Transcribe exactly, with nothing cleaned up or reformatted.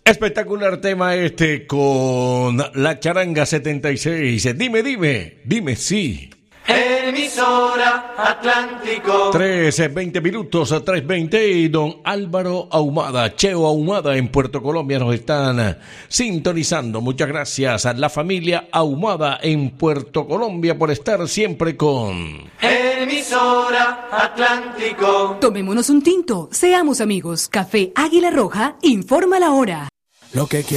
Espectacular tema este con la charanga setenta y seis. Dime, dime, dime sí. Emisora Atlántico. tres, veinte minutos, tres veinte y don Álvaro Ahumada, Cheo Ahumada en Puerto Colombia nos están sintonizando. Muchas gracias a la familia Ahumada en Puerto Colombia por estar siempre con Emisora Atlántico. Tomémonos un tinto, seamos amigos. Café Águila Roja informa la hora. Lo que